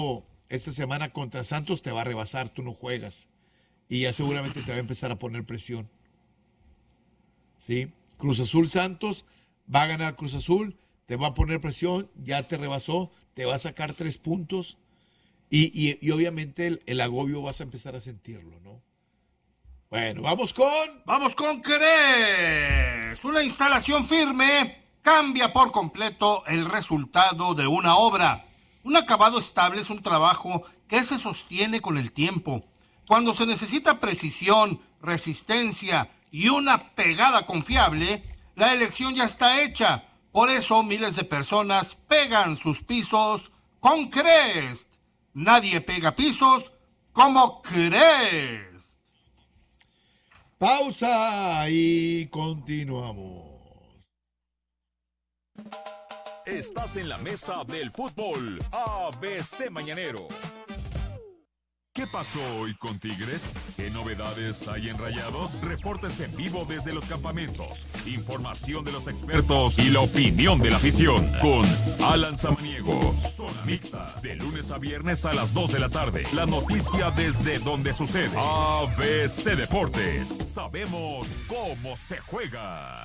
esta semana contra Santos te va a rebasar, tú no juegas. Y ya seguramente te va a empezar a poner presión. ¿Sí? Cruz Azul Santos, va a ganar Cruz Azul, te va a poner presión, ya te rebasó, te va a sacar 3 puntos. Y obviamente el agobio vas a empezar a sentirlo, ¿no? Bueno, vamos con Querés. Una instalación firme cambia por completo el resultado de una obra. Un acabado estable es un trabajo que se sostiene con el tiempo. Cuando se necesita precisión, resistencia y una pegada confiable, la elección ya está hecha. Por eso miles de personas pegan sus pisos con Crest. Nadie pega pisos como Crest. pausa y continuamos. Estás en la mesa del fútbol ABC Mañanero. ¿Qué pasó hoy con Tigres? ¿Qué novedades hay en Rayados? Reportes en vivo desde los campamentos, información de los expertos y la opinión de la afición. Con Alan Samaniego. Zona Mixta, de lunes a viernes a las 2 de la tarde. La noticia desde donde sucede. ABC Deportes. Sabemos cómo se juega.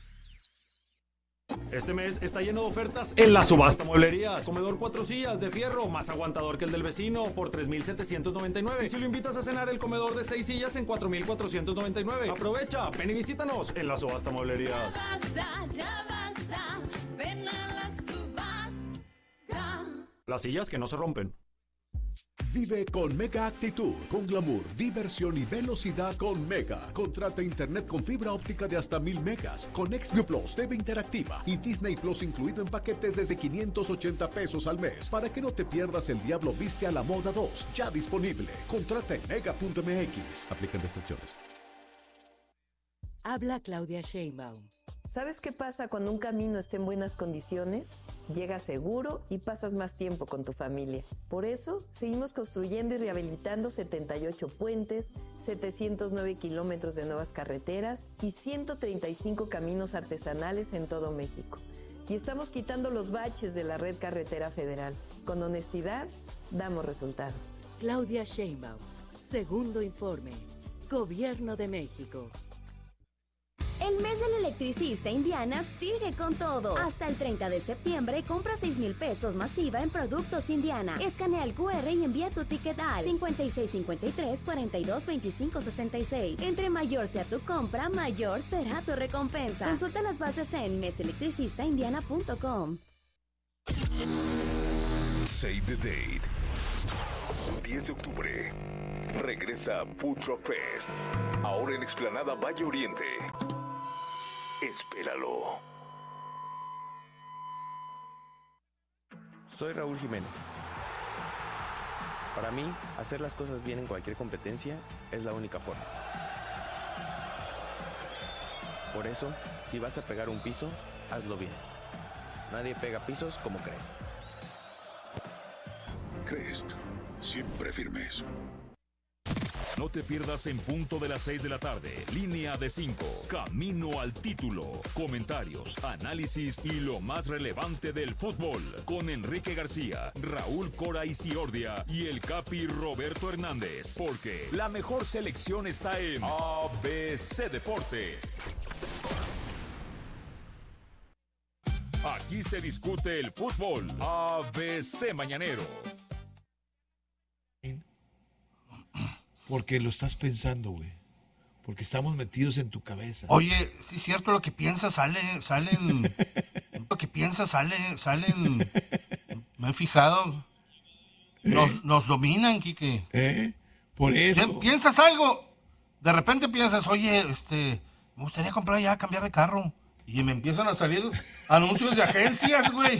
Este mes está lleno de ofertas en la subasta mueblerías. Comedor 4 sillas de fierro, más aguantador que el del vecino, por $3,799. Y si lo invitas a cenar, el comedor de 6 sillas en $4,499. Aprovecha, ven y visítanos en la subasta mueblerías. Ya basta, ven a la subasta. Las sillas que no se rompen. Vive con Mega Actitud, con glamour, diversión y velocidad con Mega. Contrata internet con fibra óptica de hasta 1000 megas, con XView Plus, TV interactiva y Disney Plus incluido en paquetes desde $580 al mes. Para que no te pierdas El Diablo Viste a la Moda 2, ya disponible. Contrata en mega.mx. Aplican restricciones. Habla Claudia Sheinbaum. ¿Sabes qué pasa cuando un camino está en buenas condiciones? Llegas seguro y pasas más tiempo con tu familia. Por eso, seguimos construyendo y rehabilitando 78 puentes, 709 kilómetros de nuevas carreteras y 135 caminos artesanales en todo México. Y estamos quitando los baches de la red carretera federal. Con honestidad, damos resultados. Claudia Sheinbaum. Segundo informe. Gobierno de México. El mes del electricista Indiana sigue con todo. Hasta el 30 de septiembre compra $6,000 masiva en productos Indiana. Escanea el QR y envía tu ticket al 5653-422566. Entre mayor sea tu compra, mayor será tu recompensa. Consulta las bases en meselectricistaindiana.com. Save the date. 10 de octubre. Regresa Food Truck Fest. Ahora en Explanada Valle Oriente. Espéralo. Soy Raúl Jiménez. Para mí, hacer las cosas bien en cualquier competencia es la única forma. Por eso, si vas a pegar un piso, hazlo bien. Nadie pega pisos como Crest. Crest, siempre firmes. No te pierdas en punto de las 6 de la tarde. Línea de 5. Camino al título. Comentarios, análisis y lo más relevante del fútbol. Con Enrique García, Raúl Cora Isiordia y el Capi Roberto Hernández. Porque la mejor selección está en ABC Deportes. Aquí se discute el fútbol. ABC Mañanero. Porque lo estás pensando, güey. Porque estamos metidos en tu cabeza. Oye, sí es cierto, lo que piensas salen. Lo que piensas salen. Me he fijado. Nos dominan, Quique. Por eso. Piensas algo. De repente piensas, oye, me gustaría comprar ya, cambiar de carro. Y me empiezan a salir anuncios de agencias, güey.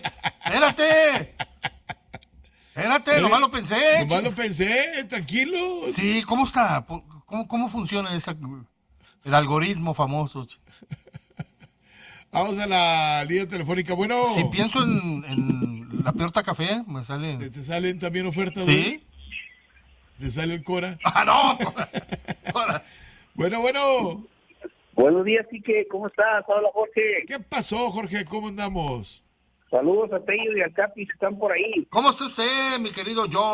Espérate, nomás lo pensé. Nomás lo pensé, tranquilo. Sí, ¿cómo está? ¿Cómo funciona el algoritmo famoso? Vamos a la línea telefónica. Bueno. Si pienso en la Peorta Café, me salen. ¿Te salen también ofertas? ¿Sí? ¿Te sale el Cora? ¡Ah, no! Bueno. Buenos días, Quique. ¿Cómo estás? Hola, Jorge. ¿Qué pasó, Jorge? ¿Cómo andamos? Saludos a Tello y al Capi, están por ahí. ¿Cómo está usted, mi querido John?